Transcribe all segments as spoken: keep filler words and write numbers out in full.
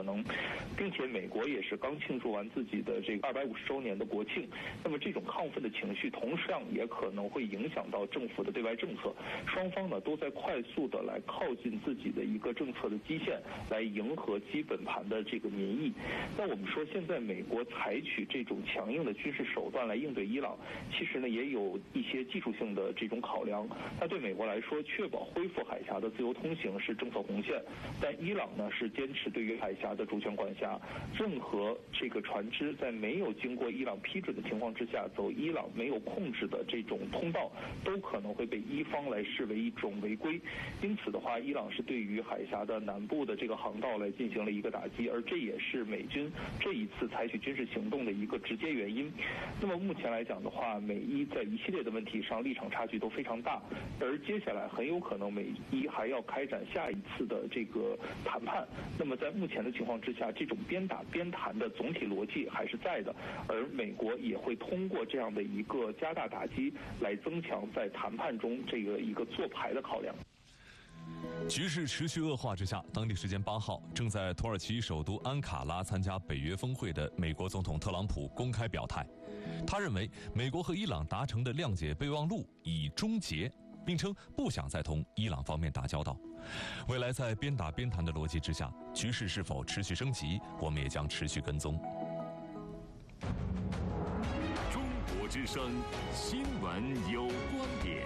能，并且美国也是刚庆祝完自己的这个二百五十周年的国庆，那么这种亢奋的情绪同时也可能会影响到政府的对外政策，双方呢都在快速的来靠近自己的一个政策的基线，来迎合基本盘的这个民意。那我们说现在美国采取这种强硬的军事手段来应对伊朗，其实呢也有一些技术性的这种考量。那对美国来说，确保恢复海峡的自由通行是政策红线，但伊朗呢是坚持对于海峡的主权管辖，任何这个船只在没有经过伊朗批准的情况之下走伊朗没有控制的这种通道，都可能会被伊方来视为一种违规。因此的话，伊朗是对于海峡的南部的这个航道来进行了一个打击，而这也是美军这一次采取军事行动的一个直接原因。那么目前来讲的话，美伊在一系列的问题上立场差距都非常大，而接下来很有可能美伊还要开展下一次的这个谈判。那么在目前的情况之下，这种边打边谈的总体逻辑还是在的，而美国也会通过这样的一个加大打击来增强在谈判中这个一个做牌的考量。 局势持续恶化之下，当地时间八号，正在土耳其首都安卡拉参加北约峰会的美国总统特朗普公开表态，他认为美国和伊朗达成的谅解备忘录已终结，并称不想再同伊朗方面打交道。未来在边打边谈的逻辑之下，局势是否持续升级，我们也将持续跟踪。 中国之声新闻有观点，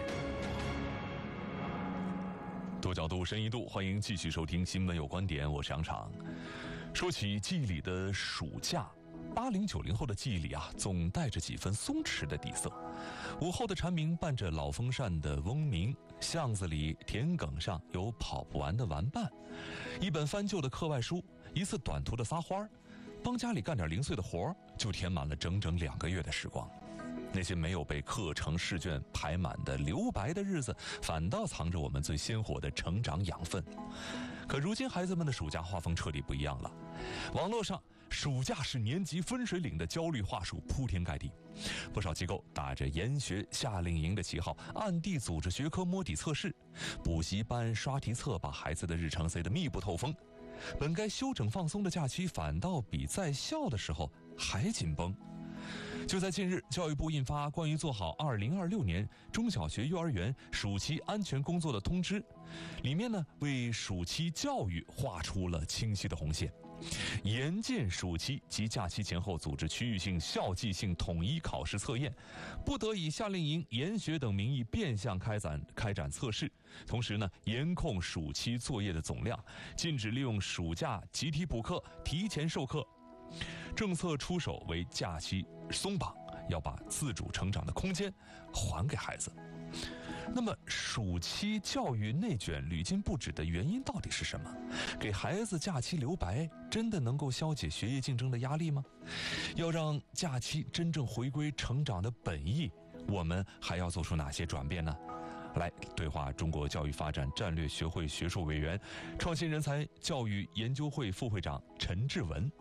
多角度深一度，欢迎继续收听新闻有观点，我是杨昶。说起记忆里的暑假，八零九零后的记忆里啊，总带着几分松弛的底色。午后的蝉鸣伴着老风扇的嗡鸣，巷子里田埂上有跑不完的玩伴，一本翻旧的课外书，一次短途的撒欢儿，帮家里干点零碎的活儿，就填满了整整两个月的时光。那些没有被课程试卷排满的留白的日子，反倒藏着我们最鲜活的成长养分。可如今孩子们的暑假画风彻底不一样了，网络上暑假是年级分水岭的焦虑话术铺天盖地，不少机构打着研学夏令营的旗号，暗地组织学科摸底测试，补习班刷题册把孩子的日程塞得密不透风。本该休整放松的假期，反倒比在校的时候还紧绷。就在近日，教育部印发关于做好二零二六年中小学幼儿园暑期安全工作的通知，里面呢为暑期教育画出了清晰的红线，严禁暑期及假期前后组织区域性校际性统一考试测验，不得以夏令营、研学等名义变相开展开展测试。同时呢，严控暑期作业的总量，禁止利用暑假集体补课、提前授课。政策出手为假期松绑，要把自主成长的空间还给孩子。那么暑期教育内卷屡禁不止的原因到底是什么？给孩子假期留白真的能够消解学业竞争的压力吗？要让假期真正回归成长的本意，我们还要做出哪些转变呢？来对话中国教育发展战略学会学术委员、创新人才教育研究会副会长陈志文。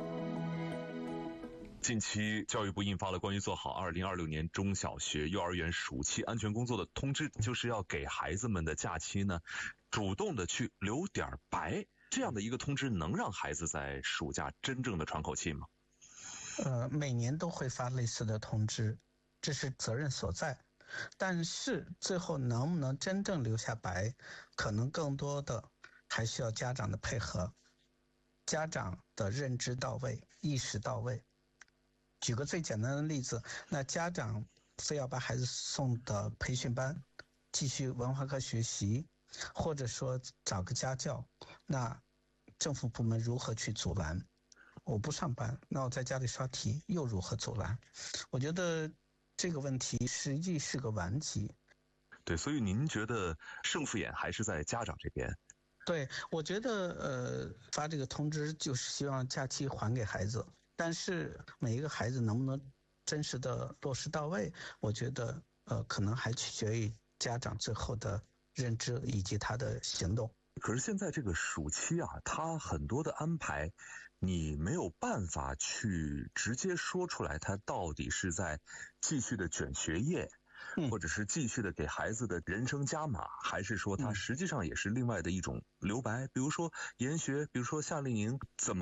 近期教育部印发了关于做好二零二六年中小学幼儿园暑期安全工作的通知，就是要给孩子们的假期呢主动的去留点白。这样的一个通知能让孩子在暑假真正的喘口气吗？ 呃，每年都会发类似的通知，这是责任所在，但是最后能不能真正留下白，可能更多的还需要家长的配合，家长的认知到位，意识到位。举个最简单的例子，那家长非要把孩子送到培训班继续文化课学习，或者说找个家教，那政府部门如何去阻拦？我不上班，那我在家里刷题又如何阻拦？我觉得这个问题实际是个顽疾。 对，所以您觉得胜负眼还是在家长这边？ 对，我觉得呃发这个通知就是希望假期还给孩子，但是每一个孩子能不能真实的落实到位，我觉得呃可能还取决于家长最后的认知以及他的行动。 可是现在这个暑期啊，它很多的安排你没有办法去直接说出来，它到底是在继续的卷学业，或者是继续的给孩子的人生加码，还是说它实际上也是另外的一种留白，比如说研学，比如说夏令营，怎么